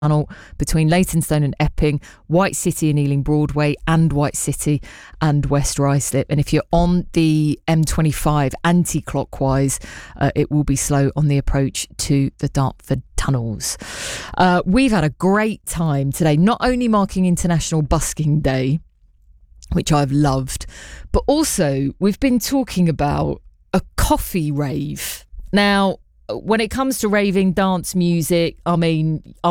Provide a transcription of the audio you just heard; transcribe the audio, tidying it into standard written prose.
Tunnel between Leytonstone and Epping, White City and Ealing Broadway, and White City and West Ruislip. And if you're on the M25 anti-clockwise, it will be slow on the approach to the Dartford tunnels. We've had a great time today, not only marking International Busking Day, which I've loved, but also we've been talking about a coffee rave. Now, when it comes to raving, dance music, I mean,